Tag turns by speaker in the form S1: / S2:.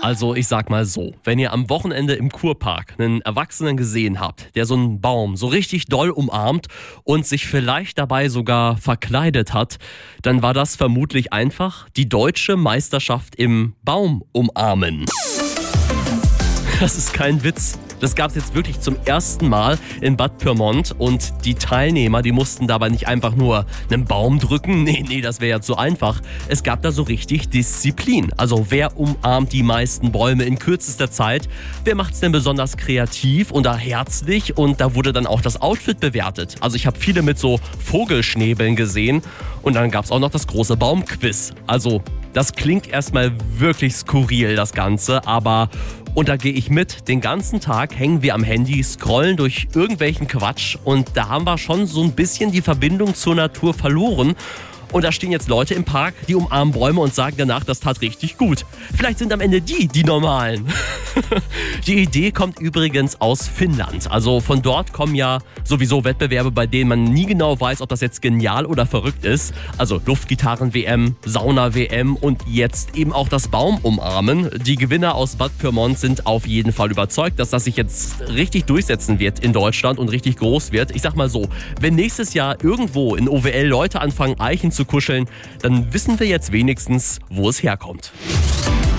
S1: Also ich sag mal so, wenn ihr am Wochenende im Kurpark einen Erwachsenen gesehen habt, der so einen Baum so richtig doll umarmt und sich vielleicht dabei sogar verkleidet hat, dann war das vermutlich einfach die deutsche Meisterschaft im Baum umarmen. Das ist kein Witz. Das gab es jetzt wirklich zum ersten Mal in Bad Pyrmont und die Teilnehmer, die mussten dabei nicht einfach nur einen Baum drücken. Nee, das wäre ja zu einfach. Es gab da so richtig Disziplin. Also wer umarmt die meisten Bäume in kürzester Zeit? Wer macht's denn besonders kreativ und da herzlich? Und da wurde dann auch das Outfit bewertet. Also ich habe viele mit so Vogelschnäbeln gesehen und dann gab es auch noch das große Baumquiz. Also das klingt erstmal wirklich skurril, das Ganze, aber und da gehe ich mit. Den ganzen Tag hängen wir am Handy, scrollen durch irgendwelchen Quatsch und da haben wir schon so ein bisschen die Verbindung zur Natur verloren. Und da stehen jetzt Leute im Park, die umarmen Bäume und sagen danach, das tat richtig gut. Vielleicht sind am Ende die Normalen. Die Idee kommt übrigens aus Finnland. Also von dort kommen ja sowieso Wettbewerbe, bei denen man nie genau weiß, ob das jetzt genial oder verrückt ist. Also Luftgitarren-WM, Sauna-WM und jetzt eben auch das Baumumarmen. Die Gewinner aus Bad Pyrmont sind auf jeden Fall überzeugt, dass das sich jetzt richtig durchsetzen wird in Deutschland und richtig groß wird. Ich sag mal so, wenn nächstes Jahr irgendwo in OWL Leute anfangen, Eichen zu kuscheln, dann wissen wir jetzt wenigstens, wo es herkommt.